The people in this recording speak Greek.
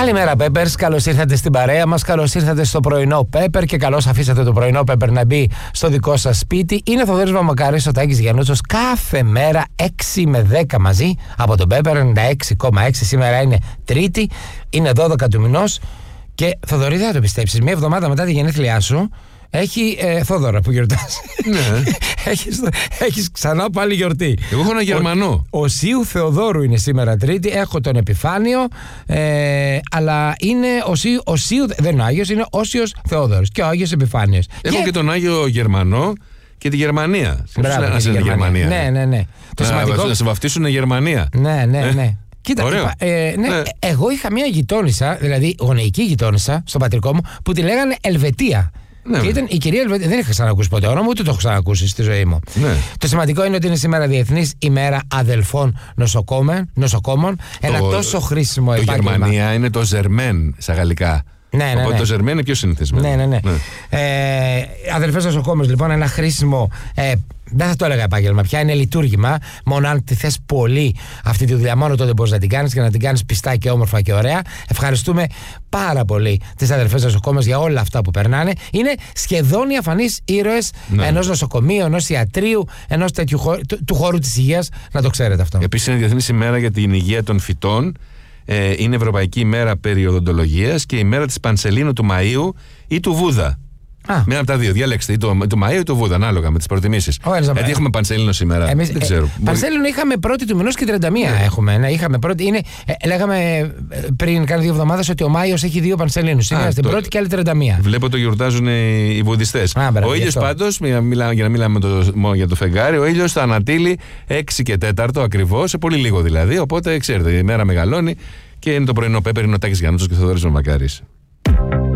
Καλημέρα, Peppers. Καλώς ήρθατε στην παρέα μας. Καλώς ήρθατε στο πρωινό Pepper και καλώς αφήσατε το πρωινό Pepper να μπει στο δικό σας σπίτι. Είναι ο Θοδωρής Βαμακάρης, ο Τάκης Γιαννούτσος. Κάθε μέρα 6 με 10 μαζί από τον Pepper 96,6. Σήμερα είναι Τρίτη, είναι 12 του μηνός. Και Θοδωρή, δεν θα το πιστέψεις, μία εβδομάδα μετά τη γενέθλιά σου έχει Θόδωρα που γιορτάζει. Ναι. Έχεις ξανά πάλι γιορτή. Εγώ έχω ένα Γερμανό. Ο Σίου Θεοδόρου είναι σήμερα Τρίτη. Έχω τον Επιφάνιο. Αλλά είναι ο Σίου, δεν είναι ο Άγιος, είναι Όσιος Θεόδωρος και ο Άγιος Επιφάνιος. Έχω και τον Άγιο Γερμανό και τη Γερμανία. Μπράβο, να σε Γερμανία. Ναι. Να σε βαφτίσουν Γερμανία. Ναι. Κοίτα, εγώ είχα μια γειτόνισσα, δηλαδή γονεϊκή γειτόνισσα στο πατρικό μου, που τη λέγανε Ελβετία. Ναι, και ήταν η κυρία Ελβετία. Δεν είχα ξανακούσει ποτέ όνομα, ούτε το έχω ξανακούσει στη ζωή μου. Ναι. Το σημαντικό είναι ότι είναι σήμερα Διεθνής ημέρα αδελφών νοσοκόμων. Ένα τόσο χρήσιμο επάγγελμα. Το Γερμανία είναι το Ζερμέν στα γαλλικά. Ναι. Το Ζερμέν είναι πιο συνηθισμένο. Ναι. Αδελφές νοσοκόμες, λοιπόν, ένα χρήσιμο. Δεν θα το έλεγα επάγγελμα πια, είναι λειτουργήμα. Μόνο αν τη θες πολύ αυτή τη δουλειά, μόνο τότε μπορείς να την κάνεις και να την κάνεις πιστά και όμορφα και ωραία. Ευχαριστούμε πάρα πολύ τις αδελφές νοσοκόμες για όλα αυτά που περνάνε. Είναι σχεδόν οι αφανείς ήρωες ενός νοσοκομείου, ενός ιατρείου, ενός τέτοιου του χώρου της υγείας. Να το ξέρετε αυτό. Επίσης, είναι Διεθνής ημέρα για την υγεία των φυτών. Είναι Ευρωπαϊκή ημέρα περιοδοντολογίας και η μέρα της Πανσελίνου του Μαΐου ή του Βούδα. Μία από τα δύο. Διαλέξτε ή το Μαΐου ή το Βούδα, ανάλογα με τις προτιμήσεις. Γιατί έχουμε Πανσέλινο σήμερα. Εμείς, δεν ξέρω. Πανσέλινο είχαμε 1η του μηνός και 31 έχουμε. Ναι, είχαμε πρώτη. Λέγαμε πριν κάνα 2 εβδομάδες ότι ο Μάιος έχει 2 Πανσελίνους. Σήμερα στην πρώτη και άλλη 31. Βλέπω το γιορτάζουν οι Βουδιστές. Ο ήλιος πάντως, για να μιλάμε για το φεγγάρι, ο ήλιος θα ανατείλει 6 και 4 ακριβώς, σε πολύ λίγο δηλαδή. Οπότε ξέρετε, η μέρα μεγαλώνει και είναι το πρωινό Pepper, είναι ο Τάκης Γιαννούτσος και ο Θοδωρής Βαμακάρης.